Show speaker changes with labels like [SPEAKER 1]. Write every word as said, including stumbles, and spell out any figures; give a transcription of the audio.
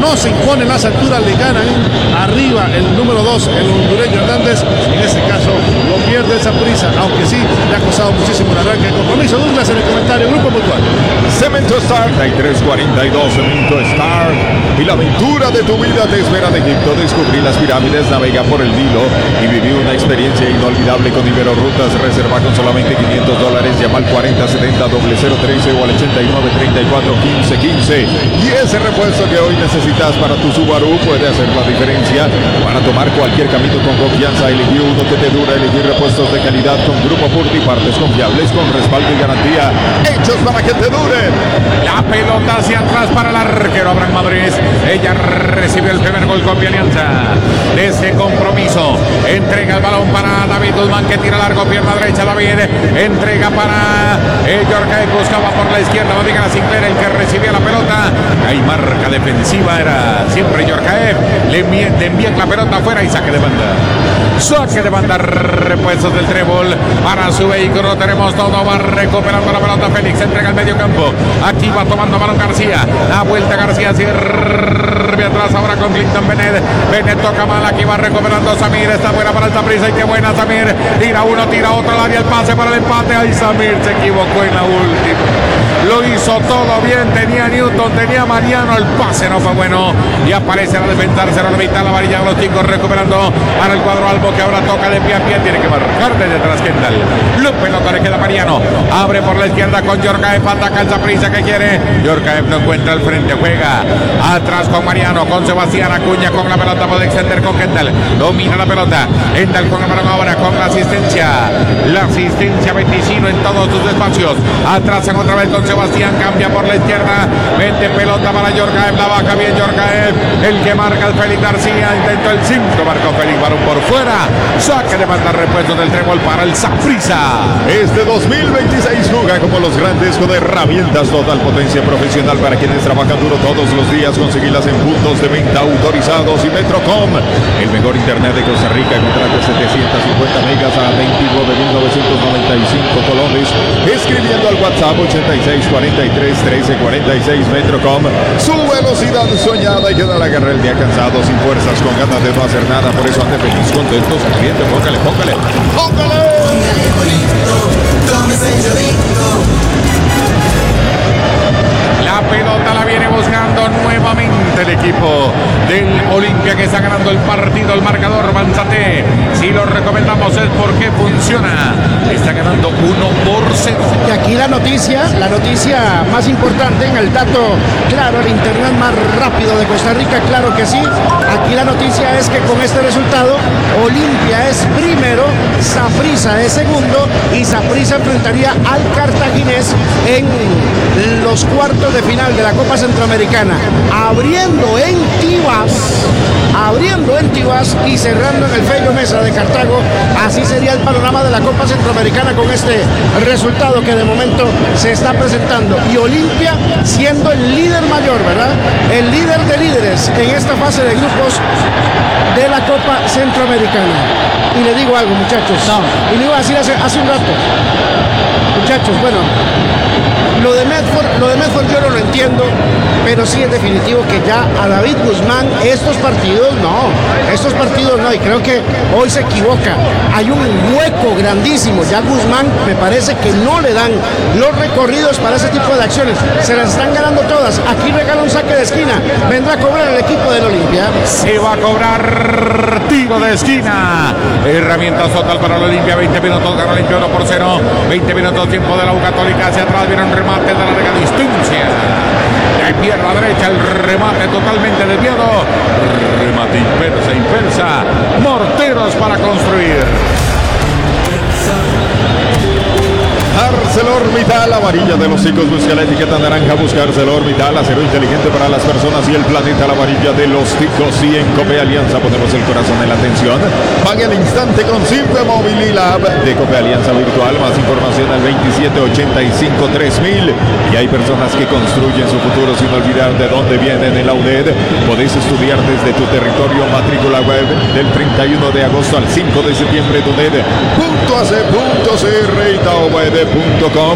[SPEAKER 1] no se imponen las alturas, le ganan arriba el número dos, el hondureño Hernández. En este caso lo pierde esa prisa, aunque sí le ha costado muchísimo el arranque. Compromiso. Douglas en el comentario, Grupo Mutual.
[SPEAKER 2] Cemento Star, treinta y tres cuarenta y dos, Cemento Star. Y la aventura de tu vida te espera en Egipto. Descubrí las pirámides, navega por el Nilo y viví una experiencia inolvidable con Ibero Rutas. Reserva con solamente quinientos dólares. Llama al cuarenta setenta cero trece o al ochenta y nueve treinta y cuatro quince quince. Y ese repuesto que hoy necesitas para tu Subaru puede hacer la diferencia. Para tomar cualquier camino con confianza, elegí uno que te dura. Elegí repuestos de calidad con Grupo Purti, partes confiables con respaldo y garantía, hechos para que te duren.
[SPEAKER 3] La pelota hacia atrás para el arquero Abraham Madrid. Ella recibió el primer gol con Alianza de ese compromiso. Entrega el balón para David Guzmán, que tira largo, pierna derecha. David entrega para eh, Yorkaev, buscaba por la izquierda, va a Sinclair, el que recibía la pelota. Hay marca defensiva, era siempre Yorkaev. Le envían la pelota afuera y saque de banda. Saque de banda, repuestos del Trébol para su vehículo. Tenemos todo, va recuperando la pelota Félix, entrega al medio campo. Aquí va tomando balón García. La vuelta García, sirve atrás ahora con Clinton Benet. Benet toca mal, aquí va recuperando Samir. Está buena para el Saprissa y qué buena Samir. Tira uno, tira otro, al área el pase para el empate. Ahí Samir se equivocó en la última. Lo hizo todo bien, tenía Newton, tenía Mariano, el pase no fue bueno. Y aparece a la defensa, tercera la mitad, la varilla de los chicos recuperando para el cuadro Albo, que ahora toca de pie a pie, tiene que marcar desde atrás Kendall. Lo pelota le queda Mariano, abre por la izquierda con Yorkaev, ataca el Saprissa que quiere. Yorkaev no encuentra el frente, juega atrás con Mariano, con Sebastián Acuña, con la pelota puede extender con Kendall, domina la pelota, Kendall con el balón ahora, con la asistencia, la asistencia Vecino en todos sus espacios, atrás otra vez con Sebastián, cambia por la izquierda, mete pelota para Yorkaev, la baja bien Yorkaev, el que marca el Félix García, intentó el cinco, marcó Félix, balón por fuera, saque de banda, repuesto del Trébol para el Saprissa.
[SPEAKER 2] Este dos mil veintiséis juega como los grandes con herramientas total potencia profesional para quienes trabajan duro todos los días. Conseguirlas en puntos de venta autorizados y Metrocom, el mejor internet de Costa Rica. Contrate setecientos cincuenta megas a veintinueve mil novecientos noventa y cinco colones, escribiendo al WhatsApp ochenta y seis cuarenta y tres trece cuarenta y seis. Metrocom, su velocidad soñada. Y queda la guerra el día cansado, sin fuerzas, con ganas de no hacer nada. Por eso ande feliz, contento, sonriente. Póngale, póngale, póngale.
[SPEAKER 3] La pelota la viene buscando nuevamente el equipo del Olimpia, que está ganando el partido. El marcador Manzate, si lo recomendamos es porque funciona. Está ganando uno por cero.
[SPEAKER 4] Y aquí la noticia, la noticia más importante en el dato, claro, el internet más rápido de Costa Rica, claro que sí. Aquí la noticia es que con este resultado, Olimpia es primero, Saprissa es segundo y Saprissa enfrentaría al Cartaginés en los cuartos de final de la Copa Centroamericana, abriendo en Tibás, abriendo en Tibás y cerrando en el Fello Mesa de Cartago. Así sería el panorama de la Copa Centroamericana con este resultado que de momento se está presentando. Y Olimpia siendo el líder mayor, ¿verdad? El líder de líderes en esta fase de grupos de la Copa Centroamericana. Y le digo algo, muchachos, no. y le iba a decir hace, hace un rato, muchachos, bueno, Lo de Medford, lo de Medford yo no lo entiendo, pero sí es definitivo que ya a David Guzmán estos partidos no, estos partidos no, y creo que hoy se equivoca. Hay un hueco grandísimo. Ya Guzmán me parece que no le dan los recorridos para ese tipo de acciones. Se las están ganando todas. Aquí regala un saque de esquina. Vendrá a cobrar el equipo del Olimpia.
[SPEAKER 3] Se va a cobrar tiro de esquina. Herramientas total para el Olimpia. veinte minutos, gana Olimpia uno por cero. veinte minutos, tiempo de la U Católica. Hacia atrás viene un remate de larga distancia. De pierna derecha, el remate totalmente desviado. Remate inversa, inversa. Morteros para construir.
[SPEAKER 2] ArcelorMittal, la varilla de los chicos, busca la etiqueta naranja, busca ArcelorMittal, acero inteligente para las personas y el planeta, la varilla de los chicos. Y en Cope Alianza ponemos el corazón en la atención. Pague al instante con Simple Móvil y la app de Cope Alianza Virtual. Más información al veintisiete ochenta y cinco tres mil. Y hay personas que construyen su futuro sin olvidar de dónde vienen. En la U D E D podéis estudiar desde tu territorio. Matrícula web del treinta y uno de agosto al cinco de septiembre. U D E D punto a c punto c r y taobed punto com.